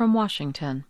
from Washington.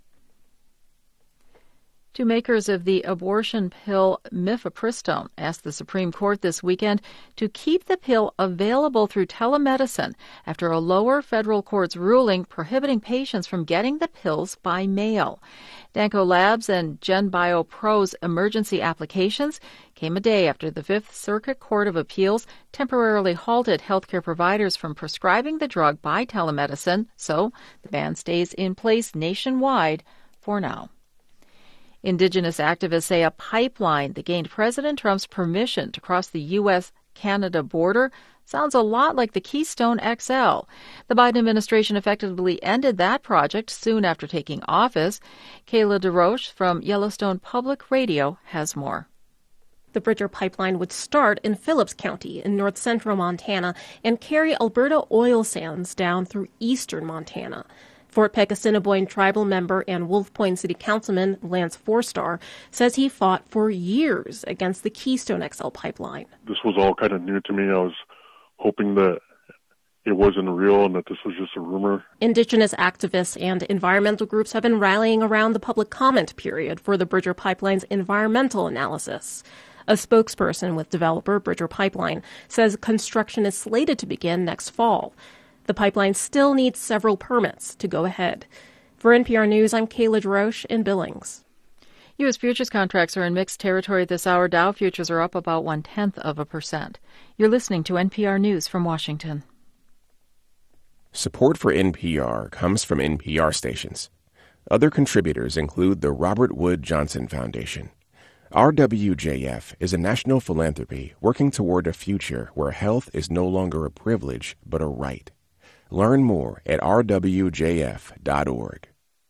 Two makers of the abortion pill mifepristone asked the Supreme Court this weekend to keep the pill available through telemedicine after a lower federal court's ruling prohibiting patients from getting the pills by mail. Danco Labs and GenBio Pro's emergency applications came a day after the Fifth Circuit Court of Appeals temporarily halted healthcare providers from prescribing the drug by telemedicine, so the ban stays in place nationwide for now. Indigenous activists say a pipeline that gained President Trump's permission to cross the U.S.-Canada border sounds a lot like the Keystone XL. The Biden administration effectively ended that project soon after taking office. Kayla DeRoche from Yellowstone Public Radio has more. The Bridger Pipeline would start in Phillips County in north-central Montana and carry Alberta oil sands down through eastern Montana. Fort Peck Assiniboine tribal member and Wolf Point City Councilman Lance Forstar says he fought for years against the Keystone XL pipeline. This was all kind of new to me. I was hoping that it wasn't real and that this was just a rumor. Indigenous activists and environmental groups have been rallying around the public comment period for the Bridger Pipeline's environmental analysis. A spokesperson with developer Bridger Pipeline says construction is slated to begin next fall. The pipeline still needs several permits to go ahead. For NPR News, I'm Kayla DeRoche in Billings. U.S. futures contracts are in mixed territory this hour. Dow futures are up about 0.1%. You're listening to NPR News from Washington. Support for NPR comes from NPR stations. Other contributors include the Robert Wood Johnson Foundation. RWJF is a national philanthropy working toward a future where health is no longer a privilege but a right. Learn more at rwjf.org.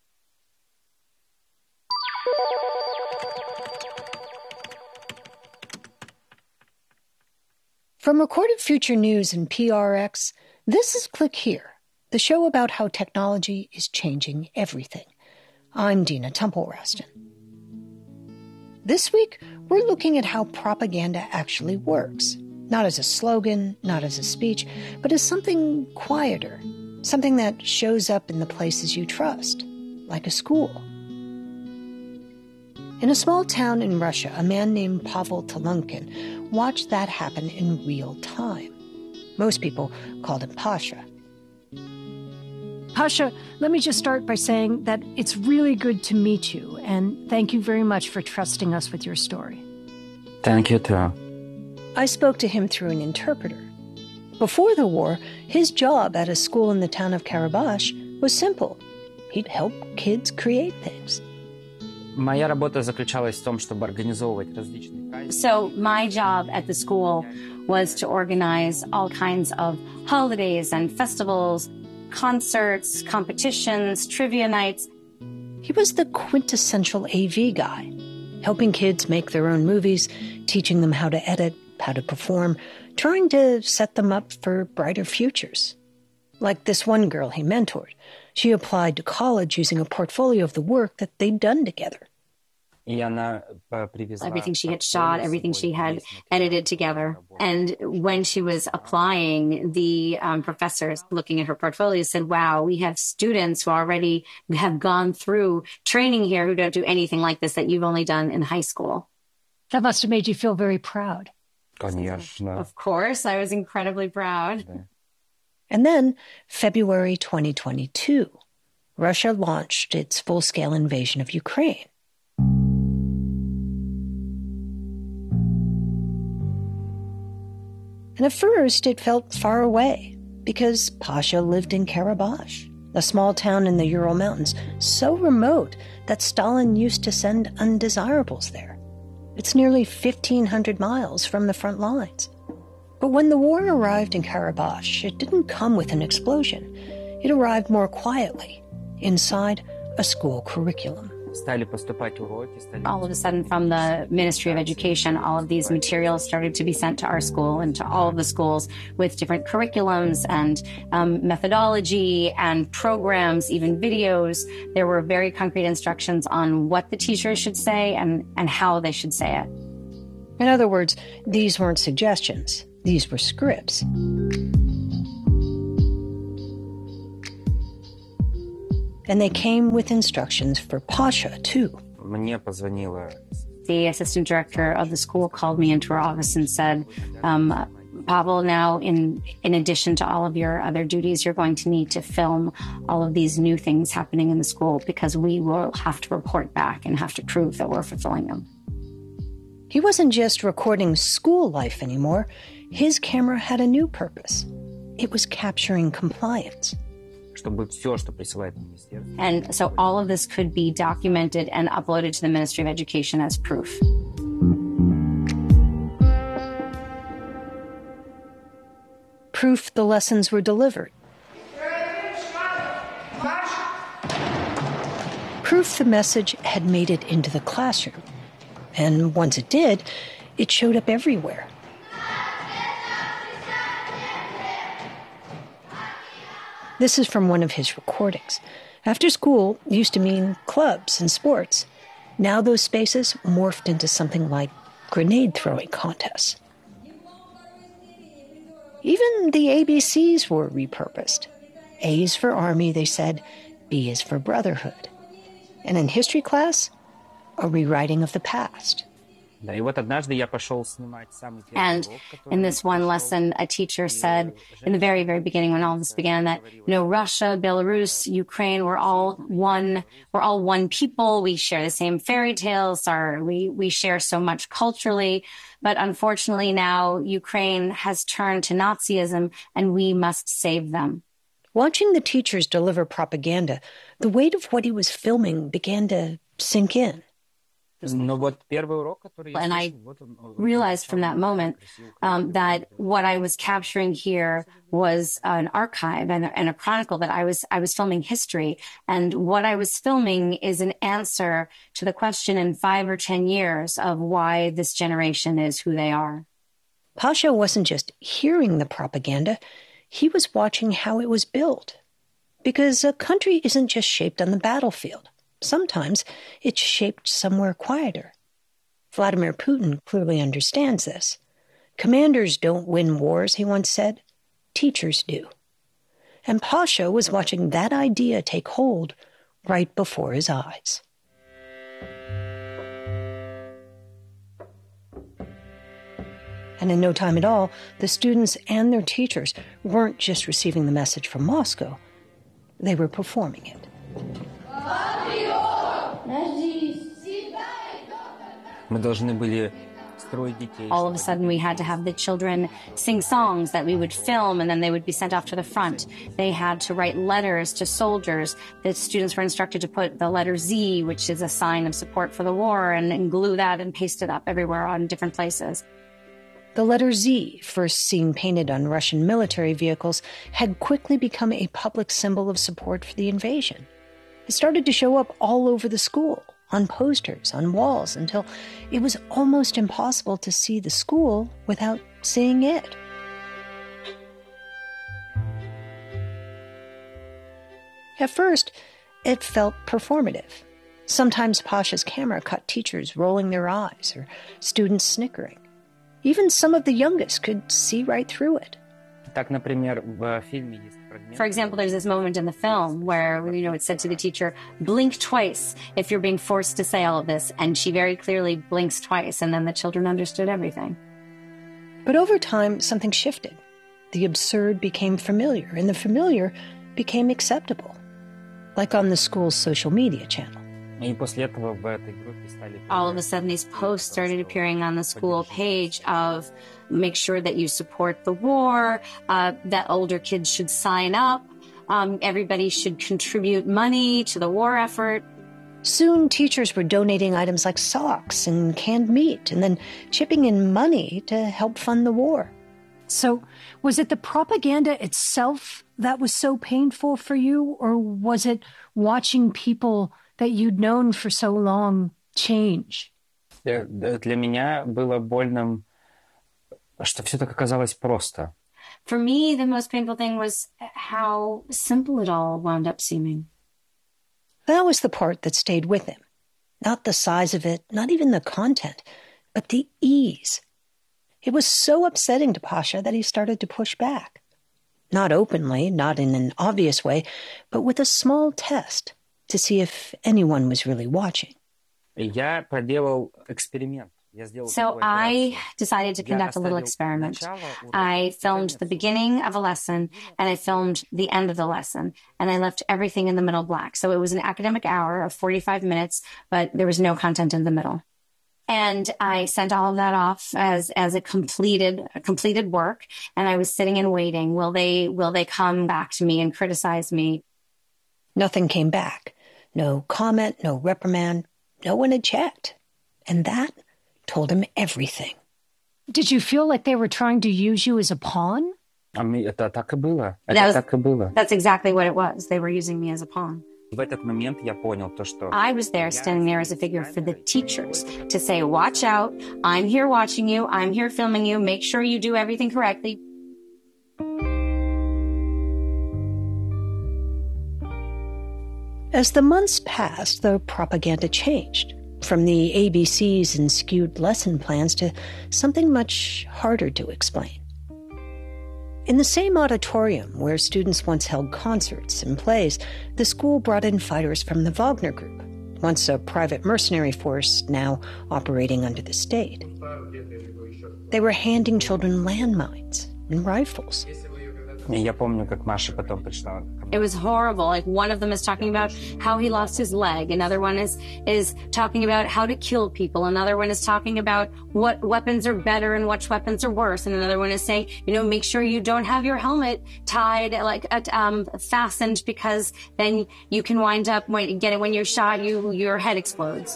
From Recorded Future News and PRX, this is Click Here, the show about how technology is changing everything. I'm Dina Temple-Raston. This week, we're looking at how propaganda actually works. Not as a slogan, not as a speech, but as something quieter, something that shows up in the places you trust, like a school. In a small town in Russia, a man named Pavel Telunkin watched that happen in real time. Most people called him Pasha. Pasha, let me just start by saying that it's really good to meet you, and thank you very much for trusting us with your story. Thank you, too. I spoke to him through an interpreter. Before the war, his job at a school in the town of Karabash was simple. He'd help kids create things. So my job at the school was to organize all kinds of holidays and festivals, concerts, competitions, trivia nights. He was the quintessential AV guy, helping kids make their own movies, teaching them how to edit, how to perform, trying to set them up for brighter futures. Like this one girl he mentored. She applied to college using a portfolio of the work that they'd done together. Everything she had shot, everything she had edited together. And when she was applying, the professors looking at her portfolio said, wow, we have students who already have gone through training here who don't do anything like this that you've only done in high school. That must have made you feel very proud. Of course, I was incredibly proud. And then, February 2022, Russia launched its full-scale invasion of Ukraine. And at first, it felt far away, because Pasha lived in Karabash, a small town in the Ural Mountains, so remote that Stalin used to send undesirables there. It's nearly 1,500 miles from the front lines. But when the war arrived in Karabash, it didn't come with an explosion. It arrived more quietly, inside a school curriculum. All of a sudden, from the Ministry of Education, all of these materials started to be sent to our school and to all of the schools with different curriculums and methodology and programs, even videos. There were very concrete instructions on what the teachers should say and how they should say it. In other words, these weren't suggestions. These were scripts. And they came with instructions for Pasha, too. The assistant director of the school called me into her office and said, Pavel, now in addition to all of your other duties, you're going to need to film all of these new things happening in the school because we will have to report back and have to prove that we're fulfilling them. He wasn't just recording school life anymore. His camera had a new purpose. It was capturing compliance. And so all of this could be documented and uploaded to the Ministry of Education as proof. Proof the lessons were delivered. Proof the message had made it into the classroom. And once it did, it showed up everywhere. This is from one of his recordings. After school used to mean clubs and sports. Now those spaces morphed into something like grenade throwing contests. Even the ABCs were repurposed. A is for Army, they said. B is for Brotherhood. And in history class, a rewriting of the past. And in this one lesson, a teacher said in the very, very beginning when all this began that, Russia, Belarus, Ukraine, we're all one people. We share the same fairy tales. We share so much culturally. But unfortunately now Ukraine has turned to Nazism and we must save them. Watching the teachers deliver propaganda, the weight of what he was filming began to sink in. And I realized from that moment that what I was capturing here was an archive and a chronicle, that I was filming history. And what I was filming is an answer to the question in 5 or 10 years of why this generation is who they are. Pasha wasn't just hearing the propaganda, he was watching how it was built. Because a country isn't just shaped on the battlefield. Sometimes it's shaped somewhere quieter. Vladimir Putin clearly understands this. Commanders don't win wars, he once said. Teachers do. And Pasha was watching that idea take hold right before his eyes. And in no time at all, the students and their teachers weren't just receiving the message from Moscow. They were performing it. All of a sudden, we had to have the children sing songs that we would film, and then they would be sent off to the front. They had to write letters to soldiers. The students were instructed to put the letter Z, which is a sign of support for the war, and glue that and paste it up everywhere on different places. The letter Z, first seen painted on Russian military vehicles, had quickly become a public symbol of support for the invasion. It started to show up all over the school, on posters, on walls, until it was almost impossible to see the school without seeing it. At first, it felt performative. Sometimes Pasha's camera caught teachers rolling their eyes or students snickering. Even some of the youngest could see right through it. For example, there's this moment in the film where, it said to the teacher, blink twice if you're being forced to say all of this. And she very clearly blinks twice, and then the children understood everything. But over time, something shifted. The absurd became familiar, and the familiar became acceptable. Like on the school's social media channel. All of a sudden, these posts started appearing on the school page of make sure that you support the war, that older kids should sign up, everybody should contribute money to the war effort. Soon, teachers were donating items like socks and canned meat, and then chipping in money to help fund the war. So, was it the propaganda itself that was so painful for you, or was it watching people that you'd known for so long change? Для меня было больным, что все так оказалось просто. For me, the most painful thing was how simple it all wound up seeming. That was the part that stayed with him. Not the size of it, not even the content, but the ease. It was so upsetting to Pasha that he started to push back. Not openly, not in an obvious way, but with a small test to see if anyone was really watching. Я проделал эксперимент. So I decided to conduct a little experiment. I filmed the beginning of a lesson and I filmed the end of the lesson, and I left everything in the middle black. So it was an academic hour of 45 minutes, but there was no content in the middle. And I sent all of that off as a completed work, and I was sitting and waiting. Will they come back to me and criticize me? Nothing came back. No comment, no reprimand. No one had checked. And that told him everything. Did you feel like they were trying to use you as a pawn? Это так и было. Так и было. That's exactly what it was. They were using me as a pawn. В этот момент я понял то, что I was there, standing there as a figure for the teachers to say, watch out, I'm here watching you, I'm here filming you, make sure you do everything correctly. As the months passed, the propaganda changed. From the ABCs and skewed lesson plans to something much harder to explain. In the same auditorium where students once held concerts and plays, the school brought in fighters from the Wagner Group, once a private mercenary force now operating under the state. They were handing children landmines and rifles. Я помню, как Маша потом пришла. It was horrible. Like, one of them is talking about how he lost his leg. Another one is talking about how to kill people. Another one is talking about what weapons are better and which weapons are worse. And another one is saying, make sure you don't have your helmet tied, fastened, because then you can wind up when you're shot, your head explodes.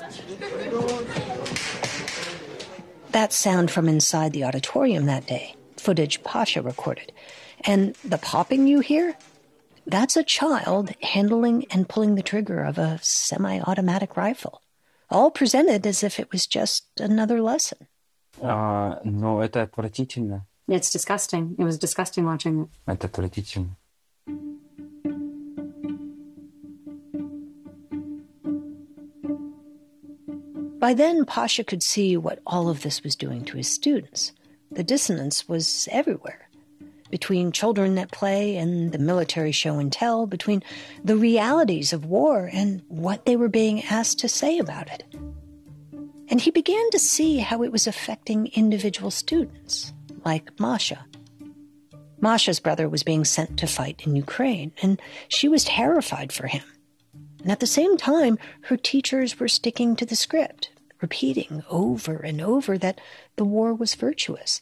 That sound from inside the auditorium that day, footage Pasha recorded. And the popping you hear? That's a child handling and pulling the trigger of a semi-automatic rifle, all presented as if it was just another lesson. Но это отвратительно. It's disgusting. It was disgusting watching it. Это отвратительно. By then, Pasha could see what all of this was doing to his students. The dissonance was everywhere. Between children at play and the military show and tell, between the realities of war and what they were being asked to say about it. And he began to see how it was affecting individual students, like Masha. Masha's brother was being sent to fight in Ukraine, and she was terrified for him. And at the same time, her teachers were sticking to the script, repeating over and over that the war was virtuous.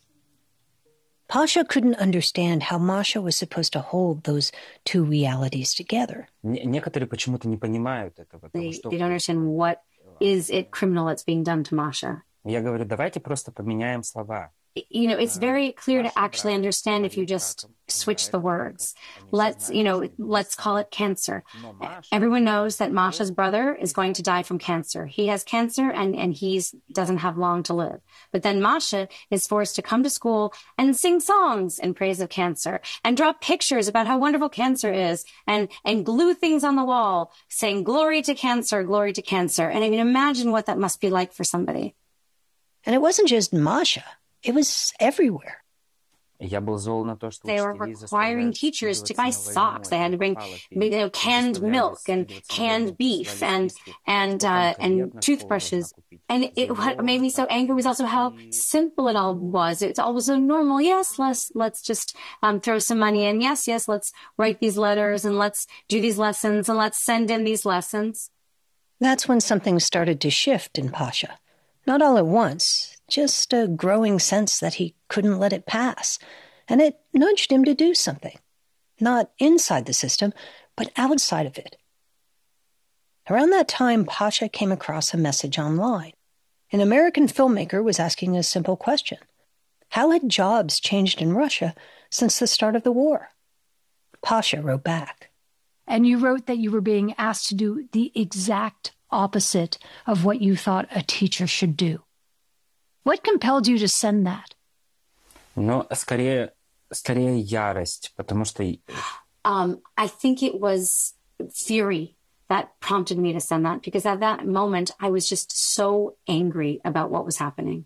Pasha couldn't understand how Masha was supposed to hold those two realities together. Некоторые почему-то не понимают этого. They don't understand what is it criminal that's being done to Masha. Я говорю, давайте просто поменяем слова. It's very clear to actually understand if you just switch the words. Let's call it cancer. Everyone knows that Masha's brother is going to die from cancer. He has cancer and he doesn't have long to live. But then Masha is forced to come to school and sing songs in praise of cancer and draw pictures about how wonderful cancer is and glue things on the wall saying glory to cancer, glory to cancer. And I mean, imagine what that must be like for somebody. And it wasn't just Masha. It was everywhere. Я был зол на то, что they were requiring teachers to buy socks. They had to bring canned milk and canned beef and toothbrushes. And what made me so angry was also how simple it all was. It's all so normal. Yes, let's just throw some money in. Yes, let's write these letters and let's do these lessons and let's send in these lessons. That's when something started to shift in Pasha. Not all at once, just a growing sense that he couldn't let it pass. And it nudged him to do something. Not inside the system, but outside of it. Around that time, Pasha came across a message online. An American filmmaker was asking a simple question. How had jobs changed in Russia since the start of the war? Pasha wrote back. And you wrote that you were being asked to do the exact opposite of what you thought a teacher should do. What compelled you to send that? Ну, скорее ярость, потому что... I think it was fury that prompted me to send that, because at that moment, I was just so angry about what was happening.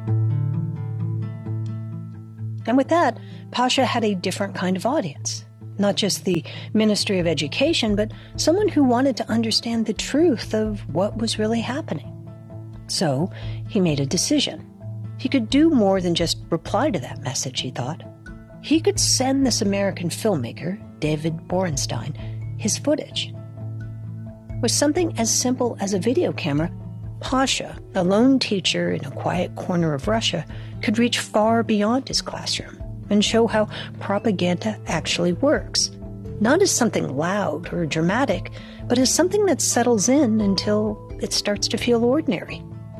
And with that, Pasha had a different kind of audience. Not just the Ministry of Education, but someone who wanted to understand the truth of what was really happening. So he made a decision. He could do more than just reply to that message, he thought. He could send this American filmmaker, David Borenstein, his footage. With something as simple as a video camera, Pasha, a lone teacher in a quiet corner of Russia, could reach far beyond his classroom and show how propaganda actually works. Not as something loud or dramatic, but as something that settles in until it starts to feel ordinary.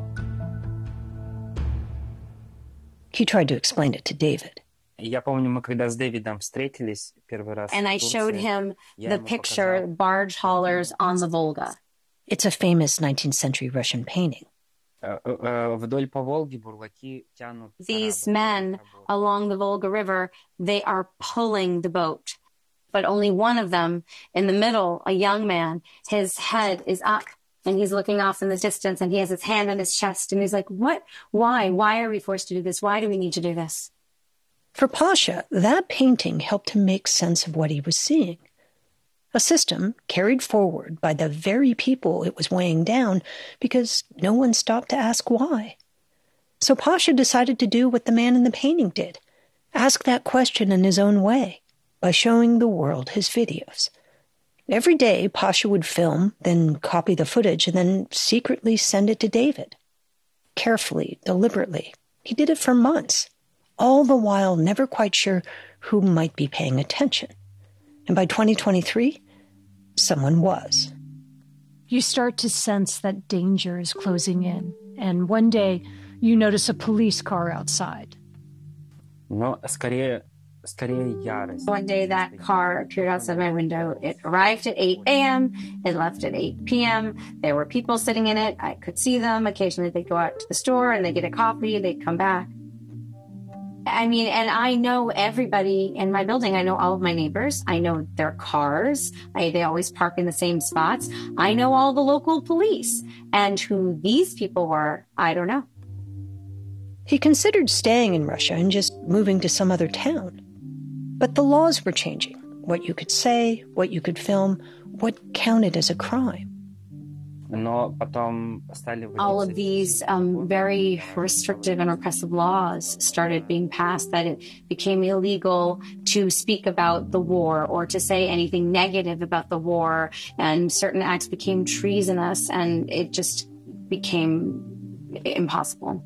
He tried to explain it to David. Я помню, мы когда с Дэвидом встретились первый раз. And I showed him the picture, barge haulers on the Volga. It's a famous 19th century Russian painting. Вдоль по Волге бурлаки тянут. These men along the Volga River, they are pulling the boat. But only one of them, in the middle, a young man, his head is up and he's looking off in the distance and he has his hand on his chest and he's like, what? Why? Why are we forced to do this? Why do we need to do this? For Pasha, that painting helped him make sense of what he was seeing. A system carried forward by the very people it was weighing down because no one stopped to ask why. So Pasha decided to do what the man in the painting did, ask that question in his own way by showing the world his videos. Every day, Pasha would film, then copy the footage, and then secretly send it to David. Carefully, deliberately. He did it for months, all the while never quite sure who might be paying attention. And by 2023, someone was. You start to sense that danger is closing in, and one day you notice a police car outside. Но скорее ярость. One day that car appeared outside my window. It arrived at 8 a.m. It left at 8 p.m. There were people sitting in it. I could see them. Occasionally they'd go out to the store and they'd get a coffee. They'd come back. I mean, and I know everybody in my building. I know all of my neighbors. I know their cars. They always park in the same spots. I know all the local police. And who these people were, I don't know. He considered staying in Russia and just moving to some other town. But the laws were changing. What you could say, what you could film, what counted as a crime. All of these very restrictive and repressive laws started being passed, that it became illegal to speak about the war or to say anything negative about the war, and certain acts became treasonous, and it just became impossible.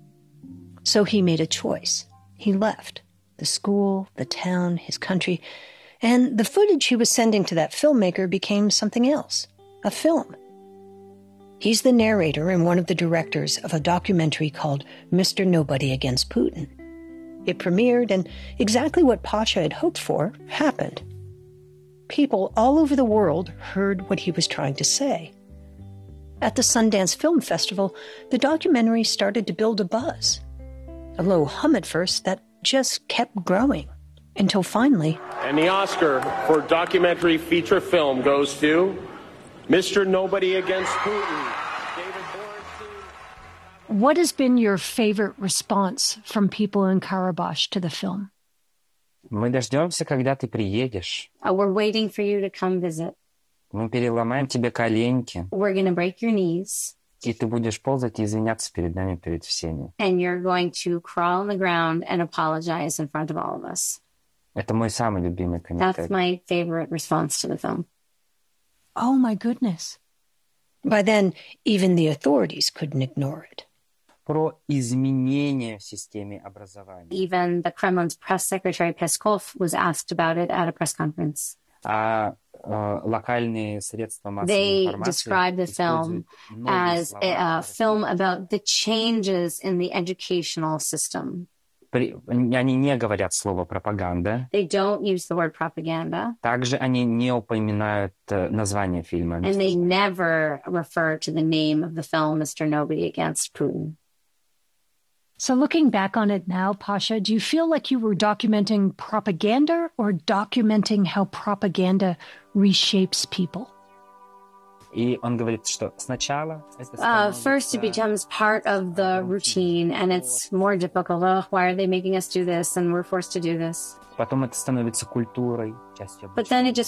So he made a choice. He left the school, the town, his country, and the footage he was sending to that filmmaker became something else, a film. He's the narrator and one of the directors of a documentary called Mr. Nobody Against Putin. It premiered, and exactly what Pasha had hoped for happened. People all over the world heard what he was trying to say. At the Sundance Film Festival, the documentary started to build a buzz. A low hum at first that just kept growing, until finally... And the Oscar for documentary feature film goes to Mr. Nobody Against Putin, David Borenstein. What has been your favorite response from people in Karabakh to the film? Мы дождемся, когда ты приедешь. We're waiting for you to come visit. Мы переломаем тебе коленки. We're going to break your knees. И ты будешь ползать и извиняться перед нами, перед всеми. And you're going to crawl on the ground and apologize in front of all of us. Это мой самый любимый комментарий. That's my favorite response to the film. Oh, my goodness. By then, even the authorities couldn't ignore it. Про изменения в системе образования. Even the Kremlin's press secretary Peskov was asked about it at a press conference. Локальные средства массовой They информации described the film as a film about the changes in the educational system. Они не говорят слово «пропаганда». They don't use the word propaganda. Также они не упоминают название фильма. And they never refer to the name of the film, Mr. Nobody Against Putin. So looking back on it now, Pasha, do you feel like you were documenting propaganda or documenting how propaganda reshapes people? И он говорит, что сначала first it becomes part of the routine and it's more difficult. Oh, why are they making us do this? And we're forced to do this. Потом это становится культурой, частью But then it just